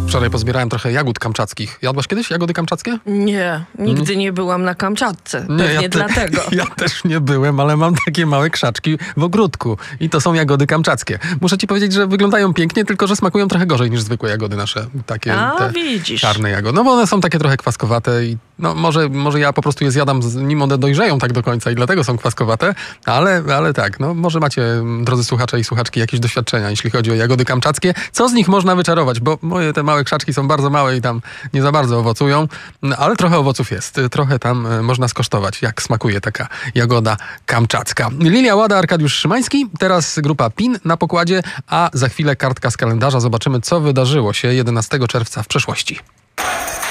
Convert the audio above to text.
Wczoraj pozbierałem trochę jagód kamczackich. Jadłaś kiedyś jagody kamczackie? Nie, nigdy nie byłam na Kamczatce. Pewnie dlatego. Ja też nie byłem, ale mam takie małe krzaczki w ogródku. I to są jagody kamczackie. Muszę ci powiedzieć, że wyglądają pięknie, tylko że smakują trochę gorzej niż zwykłe jagody nasze. Takie te widzisz. czarne jagody. No bo one są takie trochę kwaskowate i no może ja po prostu je zjadam nim one dojrzeją tak do końca i dlatego są kwaskowate, ale tak, no może macie, drodzy słuchacze i słuchaczki, jakieś doświadczenia, jeśli chodzi o jagody kamczackie. Co z nich można wyczarować? Bo moje te małe krzaczki są bardzo małe i tam nie za bardzo owocują, ale trochę owoców jest. Trochę tam można skosztować, jak smakuje taka jagoda kamczacka. Lilia Łada, Arkadiusz Szymański, teraz grupa PiN na pokładzie, a za chwilę kartka z kalendarza. Zobaczymy, co wydarzyło się 11 czerwca w przeszłości.